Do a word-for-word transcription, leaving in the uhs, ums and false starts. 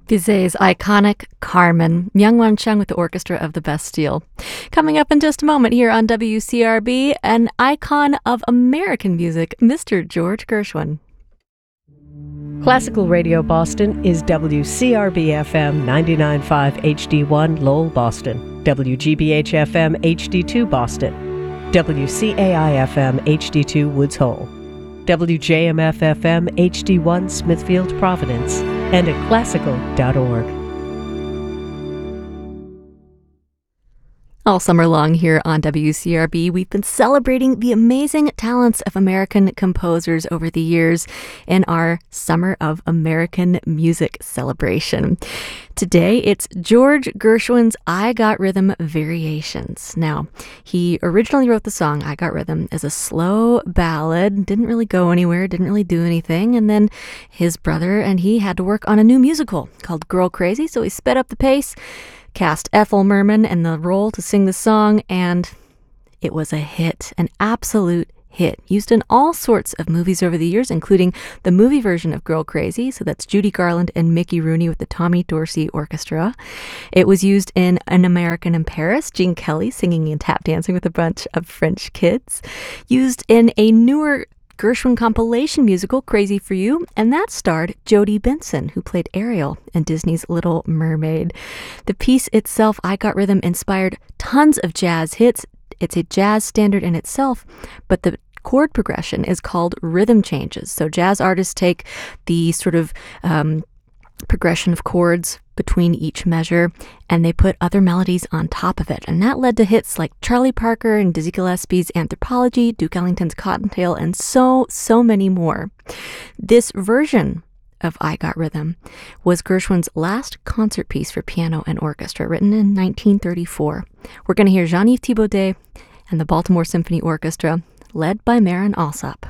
Bizet's iconic Carmen, Myung Won Chung with the Orchestra of the Bastille. Coming up in just a moment here on W C R B, an icon of American music, Mister George Gershwin. Classical Radio Boston is W C R B F M ninety-nine point five H D one Lowell, Boston, W G B H F M H D two Boston, W C A I F M H D two Woods Hole, W J M F F M H D one Smithfield, Providence, and at classical dot org. All summer long here on W C R B, we've been celebrating the amazing talents of American composers over the years in our Summer of American Music celebration. Today, it's George Gershwin's I Got Rhythm Variations. Now, he originally wrote the song I Got Rhythm as a slow ballad, didn't really go anywhere, didn't really do anything, and then his brother and he had to work on a new musical called Girl Crazy, so he sped up the pace, cast Ethel Merman in the role to sing the song, and it was a hit, an absolute hit, used in all sorts of movies over the years, including the movie version of Girl Crazy, so that's Judy Garland and Mickey Rooney with the Tommy Dorsey Orchestra. It was used in An American in Paris, Gene Kelly singing and tap dancing with a bunch of French kids. Used in a newer Gershwin compilation musical, Crazy for You, and that starred Jodie Benson, who played Ariel in Disney's Little Mermaid. The piece itself, I Got Rhythm, inspired tons of jazz hits. It's a jazz standard in itself, but the chord progression is called rhythm changes. So jazz artists take the sort of um, progression of chords between each measure, and they put other melodies on top of it. And that led to hits like Charlie Parker and Dizzy Gillespie's Anthropology, Duke Ellington's Cottontail, and so, so many more. This version of I Got Rhythm was Gershwin's last concert piece for piano and orchestra, written in nineteen thirty-four. We're going to hear Jean-Yves Thibaudet and the Baltimore Symphony Orchestra, led by Marin Alsop.